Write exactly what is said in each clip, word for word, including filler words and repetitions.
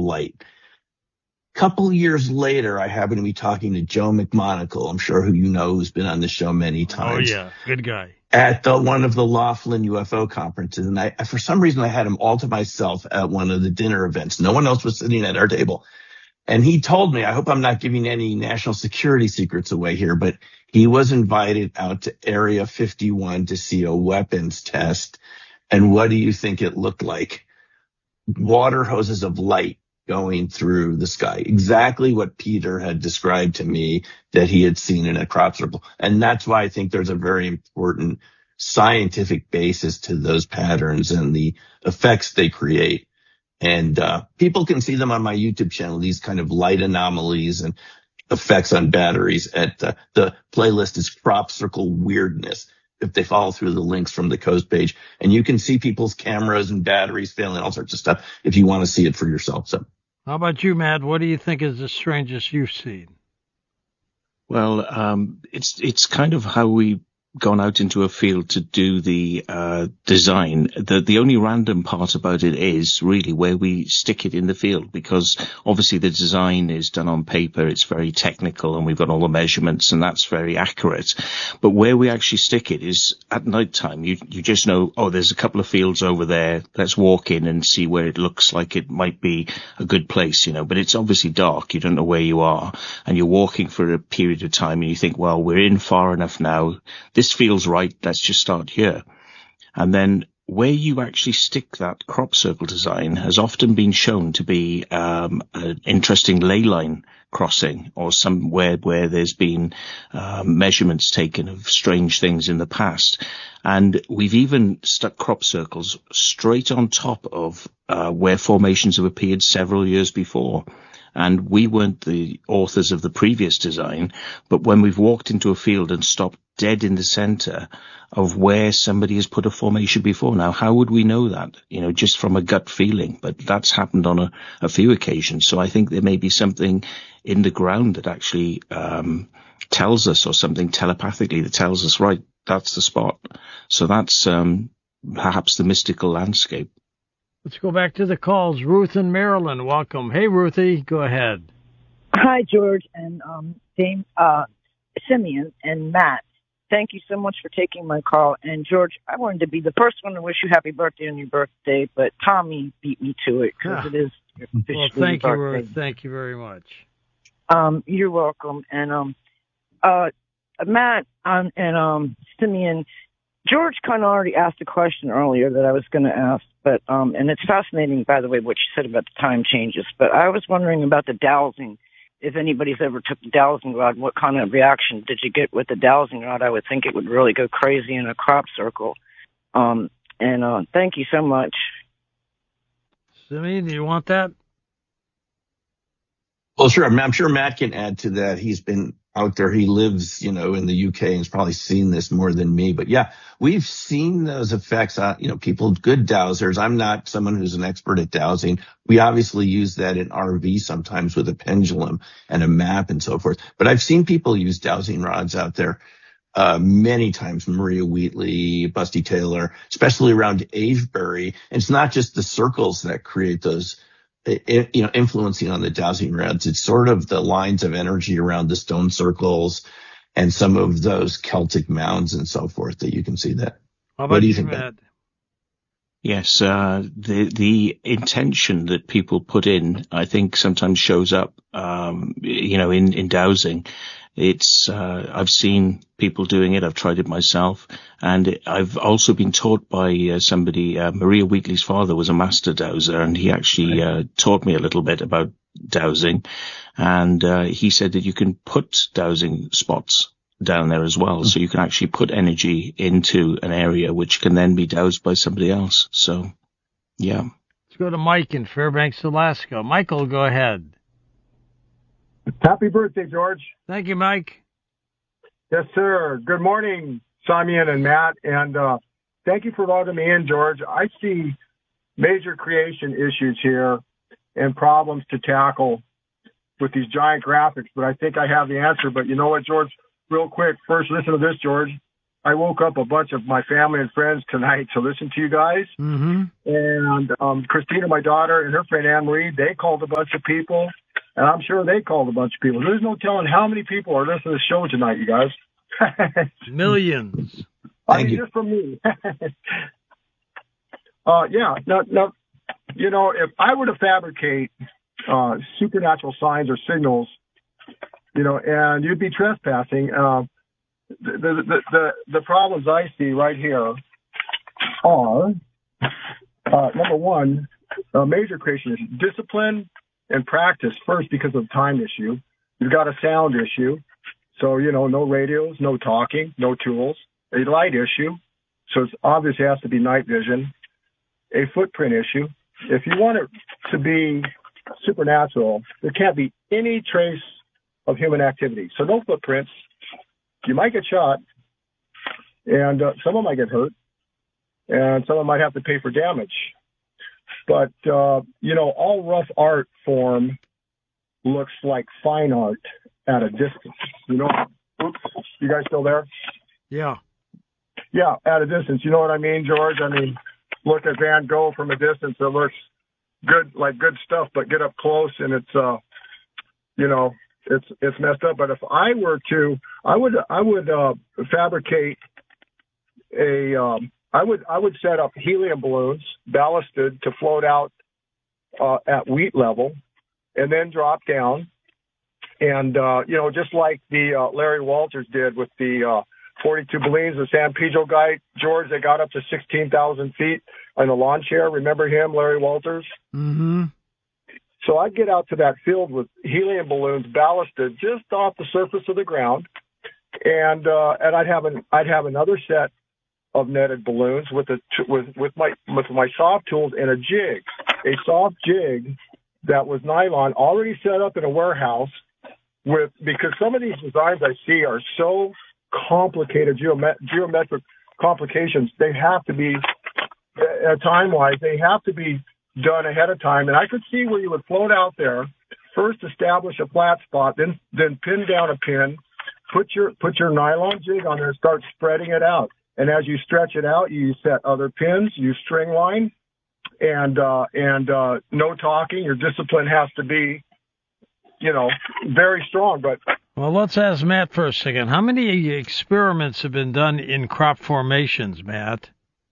light. Couple years later, I happened to be talking to Joe McMonagle, I'm sure who you know, who's been on the show many times. Oh, yeah. Good guy. At the, one of the Laughlin U F O conferences. And I, for some reason, I had him all to myself at one of the dinner events. No one else was sitting at our table. And he told me, I hope I'm not giving any national security secrets away here, but he was invited out to Area fifty-one to see a weapons test. And what do you think it looked like? Water hoses of light going through the sky. Exactly what Peter had described to me that he had seen in a crop circle. And that's why I think there's a very important scientific basis to those patterns and the effects they create. And uh, people can see them on my YouTube channel, these kind of light anomalies and effects on batteries. At uh, the playlist is Crop Circle Weirdness, if they follow through the links from the Coast page. And you can see people's cameras and batteries failing, all sorts of stuff, if you want to see it for yourself. So, how about you, Matt? What do you think is the strangest you've seen? Well, um, it's it's kind of how we gone out into a field to do the uh, design. The the only random part about it is really where we stick it in the field, because obviously the design is done on paper, it's very technical, and we've got all the measurements, and that's very accurate. But where we actually stick it is at night time. You you just know, oh, there's a couple of fields over there. Let's walk in and see where it looks like it might be a good place, you know. But it's obviously dark. You don't know where you are, and you're walking for a period of time, and you think, well, we're in far enough now. This feels right, let's just start here. And then where you actually stick that crop circle design has often been shown to be um, an interesting ley line crossing, or somewhere where there's been um, measurements taken of strange things in the past. And we've even stuck crop circles straight on top of uh, where formations have appeared several years before. And we weren't the authors of the previous design, but when we've walked into a field and stopped dead in the center of where somebody has put a formation before. Now, how would we know that? You know, just from a gut feeling, but that's happened on a, a few occasions. So I think there may be something in the ground that actually um, tells us, or something telepathically that tells us, right, that's the spot. So that's um, perhaps the mystical landscape. Let's go back to the calls. Ruth in Maryland, welcome. Hey, Ruthie, go ahead. Hi, George and um, Dame, uh, Simeon and Matt. Thank you so much for taking my call. And, George, I wanted to be the first one to wish you happy birthday on your birthday, but Tommy beat me to it because ah. it is your Well, thank you, birthday. Ruth. Thank you very much. Um, you're welcome. And um, uh, Matt um, and um, Simeon, George kind of already asked a question earlier that I was going to ask, but um, and it's fascinating, by the way, what you said about the time changes. But I was wondering about the dowsing. If anybody's ever took the dowsing rod, what kind of reaction did you get with the dowsing rod? I would think it would really go crazy in a crop circle. Um, and uh, thank you so much. Simeon, do you want that? Well, sure. I'm, I'm sure Matt can add to that. He's been out there. He lives, you know, in the U K and has probably seen this more than me. But yeah, we've seen those effects on, you know, people, good dowsers. I'm not someone who's an expert at dowsing. We obviously use that in R V sometimes with a pendulum and a map and so forth. But I've seen people use dowsing rods out there uh many times. Maria Wheatley, Busty Taylor, especially around Avebury. And it's not just the circles that create those, you know, influencing on the dowsing rods. It's sort of the lines of energy around the stone circles and some of those Celtic mounds and so forth that you can see that. How about what do you you, think, Matt? Ben? Yes, uh, the the intention that people put in, I think, sometimes shows up, um, you know, in, in dowsing. It's, uh, I've seen people doing it. I've tried it myself. And I've also been taught by uh, somebody, uh, Maria Wheatley's father was a master dowser, and he actually, uh, taught me a little bit about dowsing. And, uh, he said that you can put dowsing spots down there as well. So you can actually put energy into an area which can then be doused by somebody else. So, yeah. Let's go to Mike in Fairbanks, Alaska. Michael, go ahead. Happy birthday, George. Thank you, Mike. Yes, sir. Good morning, Simeon and Matt. And uh, thank you for logging me in, George. I see major creation issues here and problems to tackle with these giant graphics, but I think I have the answer. But you know what, George? Real quick, first listen to this, George. I woke up a bunch of my family and friends tonight to listen to you guys. Mm-hmm. And um, Christina, my daughter, and her friend Anne Marie, they called a bunch of people. And I'm sure they called a bunch of people. There's no telling how many people are listening to the show tonight, you guys. Millions. I Thank mean, you. just from me. uh, yeah. Now, now, you know, if I were to fabricate uh, supernatural signs or signals, you know, and you'd be trespassing, uh, the, the, the, the problems I see right here are, uh, number one, a major creation is discipline and practice first because of the time issue. You've got a sound issue. So, you know, no radios, no talking, no tools. A light issue. So it's obvious it has to be night vision. A footprint issue. If you want it to be supernatural, there can't be any trace of human activity. So no footprints. You might get shot, and uh, someone might get hurt, and someone might have to pay for damage. But, uh, you know, all rough art form looks like fine art at a distance. You know, oops, you guys still there? Yeah. Yeah, at a distance. You know what I mean, George? I mean, look at Van Gogh from a distance. It looks good, like good stuff, but get up close and it's, uh, you know, it's it's messed up. But if I were to, I would I would uh, fabricate a, um, I would I would set up helium balloons ballasted to float out uh, at wheat level, and then drop down, and uh, you know, just like the uh, Larry Walters did with the uh, forty-two balloons, the San Pedro guy, George, they got up to sixteen thousand feet on a lawn chair. Remember him, Larry Walters? Mm-hmm. So I'd get out to that field with helium balloons ballasted just off the surface of the ground, and uh, and I'd have an I'd have another set of netted balloons with a with with my with my soft tools and a jig, a soft jig that was nylon, already set up in a warehouse. With because some of these designs I see are so complicated, geomet- geometric complications, they have to be uh, time wise, they have to be done ahead of time. And I could see where you would float out there, first establish a flat spot, then then pin down a pin, put your put your nylon jig on there, and start spreading it out. And as you stretch it out, you set other pins, you string line, and uh, and uh, no talking. Your discipline has to be, you know, very strong. But well, let's ask Matt for a second. How many experiments have been done in crop formations, Matt?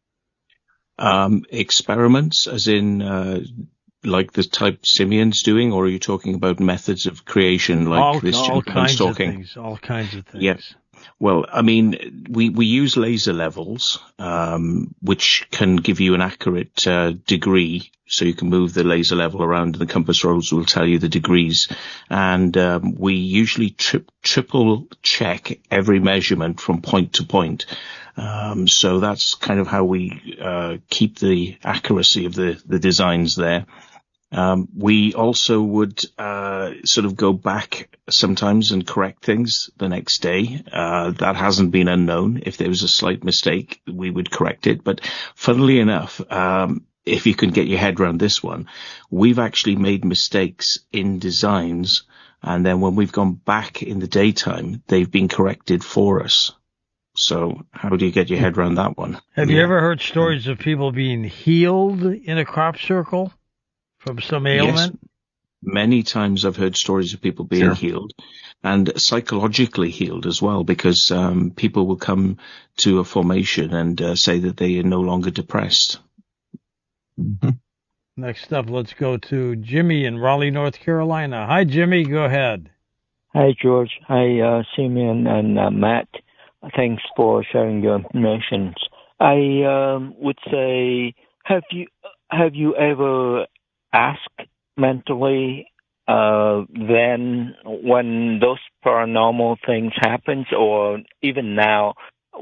Um, experiments, as in uh, like the type Simeon's doing, or are you talking about methods of creation like all, this all kinds talking? of things. All kinds of things. Yes. Well, I mean, we, we use laser levels, um, which can give you an accurate uh, degree. So you can move the laser level around, and the compass rose will tell you the degrees. And um, we usually tri- triple check every measurement from point to point. Um, so that's kind of how we uh, keep the accuracy of the, the designs there. Um, we also would uh, sort of go back sometimes and correct things the next day. Uh, that hasn't been unknown. If there was a slight mistake, we would correct it. But funnily enough, um, if you can get your head around this one, we've actually made mistakes in designs, and then when we've gone back in the daytime, they've been corrected for us. So how do you get your head around that one? Have Yeah. you ever heard stories of people being healed in a crop circle from some ailment? Yes. Many times I've heard stories of people being Sure. healed, and psychologically healed as well, because um, people will come to a formation and uh, say that they are no longer depressed. Mm-hmm. Next up, let's go to Jimmy in Raleigh, North Carolina. Hi, Jimmy. Go ahead. Hi, George. Hi, uh, Simeon and uh, Matt. Thanks for sharing your information. I um, would say, have you have you ever asked mentally uh, then when those paranormal things happens, or even now,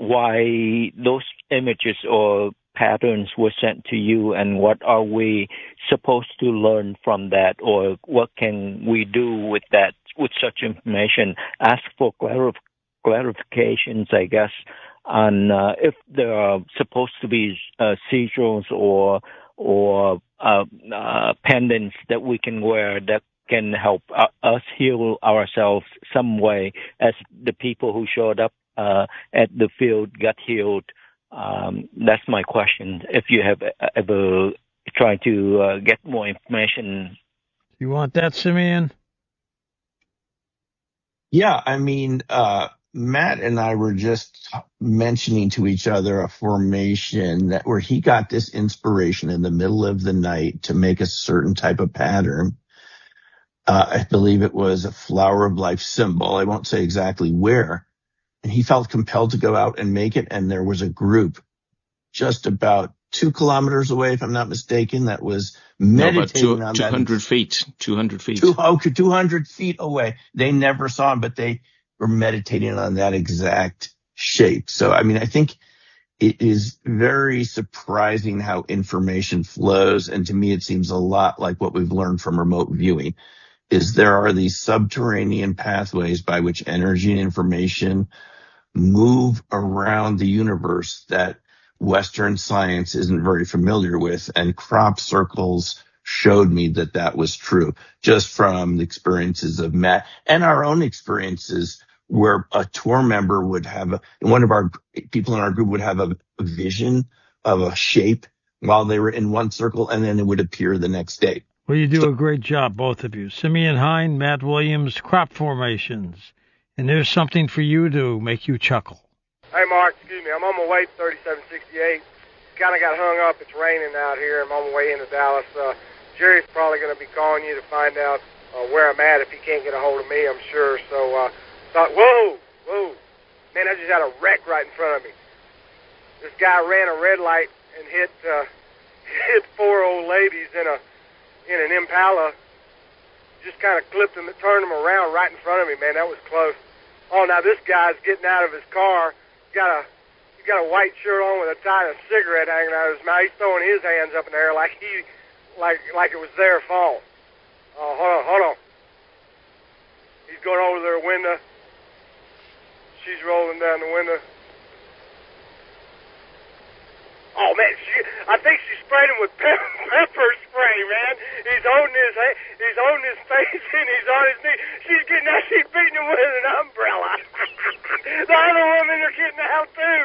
why those images or patterns were sent to you, and what are we supposed to learn from that, or what can we do with that, with such information? Ask for clarif- clarifications, I guess, on uh, if there are supposed to be uh, sigils or or uh, uh, pendants that we can wear that can help uh, us heal ourselves some way, as the people who showed up uh, at the field got healed. Um, that's my question. If you have ever tried to uh, get more information. You want that, Simeon? Yeah, I mean, uh, Matt and I were just mentioning to each other a formation that where he got this inspiration in the middle of the night to make a certain type of pattern. Uh, I believe it was a flower of life symbol. I won't say exactly where. And he felt compelled to go out and make it. And there was a group just about two kilometers away, if I'm not mistaken, that was meditating no, on two, that. two hundred feet, two hundred feet. Two, okay, two hundred feet away. They never saw him, but they were meditating on that exact shape. So, I mean, I think it is very surprising how information flows. And to me, it seems a lot like what we've learned from remote viewing is there are these subterranean pathways by which energy and information move around the universe that Western science isn't very familiar with, and crop circles showed me that that was true just from the experiences of Matt and our own experiences where a tour member would have a, one of our people in our group would have a, a vision of a shape while they were in one circle, and then it would appear the next day. Well, you do so, a great job, both of you. Simeon Hein, Matt Williams, crop formations. And there's something for you to make you chuckle. Hey, Mark, excuse me. I'm on my way to thirty-seven sixty-eight. Kind of got hung up. It's raining out here. I'm on my way into Dallas. Uh, Jerry's probably going to be calling you to find out uh, where I'm at if he can't get a hold of me, I'm sure. So, uh, thought, whoa, whoa. Man, I just had a wreck right in front of me. This guy ran a red light and hit uh, hit four old ladies in a in an Impala. Just kind of clipped them and turned them around right in front of me, man. That was close. Oh, now this guy's getting out of his car. He's got a he's got a white shirt on with a tie and a cigarette hanging out of his mouth. He's throwing his hands up in the air like he like like it was their fault. Oh, hold on, hold on. He's going over to their window. She's rolling down the window. Oh man, she, I think she sprayed him with pepper, pepper spray, man. He's holding his he's holding his face and he's on his knee. She's getting out, she's beating him with an umbrella. The other women are getting out too.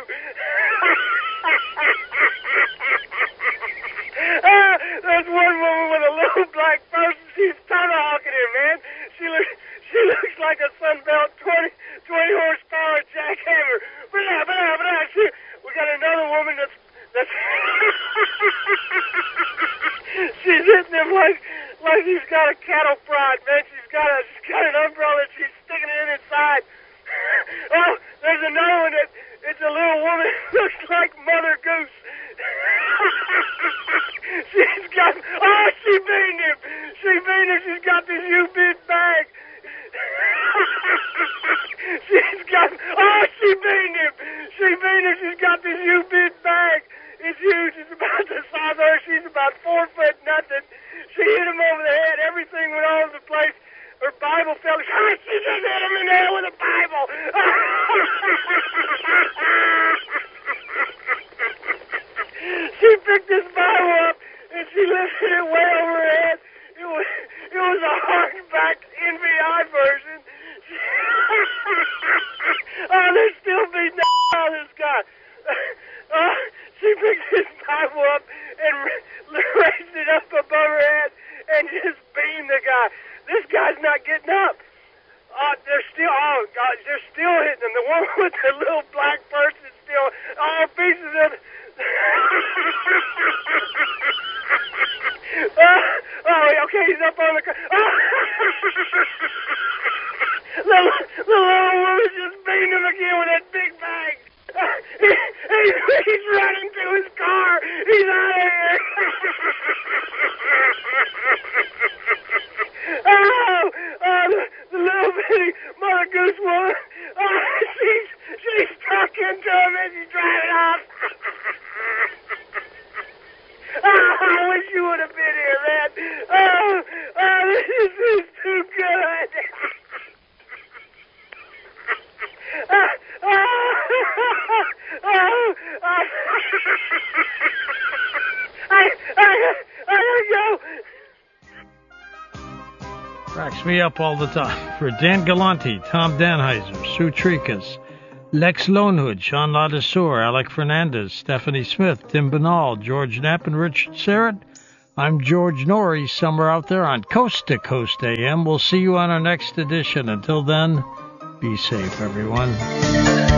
uh, there's one woman with a little black person. She's tomahawking him, man. She looks she looks like a Sunbelt twenty, twenty horsepower jackhammer. Blah, blah, blah. She, we got another woman that's That's she's hitting him like like he's got a cattle prod, man. She's got a she's got an umbrella. She's sticking it in inside. Oh, there's another one that it's a little woman looks like Mother Goose. She's got oh she beat him. She beat him. She's got this U-bit bag. She's got oh she beat him. She beat him. She's got this U-bit bag. It's huge. It's about the size of her. She's about four foot nothing. She hit him over the head. Everything went all over the place. Her Bible fell. Oh, she just hit him in the head with a Bible. She picked this Bible up and she lifted it way over her head. It was it was a hardback N B I version. Oh, they're still beating the hell out of this guy. Uh, she picked his Bible up and raised it up above her head and just beamed the guy. This guy's not getting up. Uh, they're still, oh, God, they're still hitting him. The one with the little black person still, all pieces of it. uh, oh, okay, he's up on the car. Oh. the, the little woman just beamed him again with that big bag. Uh, he, he, he's running to his car. He's out of here. oh, oh the, the little bitty Mother Goose woman. Oh, she's she's talking to him as he's driving off. oh, I wish you would have been here, man. Oh, oh this is too good. uh, oh, oh, oh. I, I, I gotta go. Cracks me up all the time. For Dan Galante, Tom Danheiser, Sue Trikas, Lex Lonehood, Sean Ladesseur, Alec Fernandez, Stephanie Smith, Tim Banal, George Knapp, and Richard Serrett. I'm George Norrie, somewhere out there on Coast to Coast A M. We'll see you on our next edition. Until then, be safe, everyone.